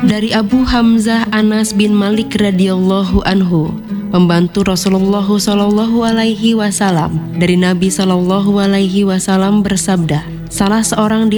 Dari Abu Hamzah Anas bin Malik radhiyallahu anhu, pembantu Rasulullah Shallallahu alaihi wasallam, dari Nabi Shallallahu alaihi wasallam bersabda, salah seorang di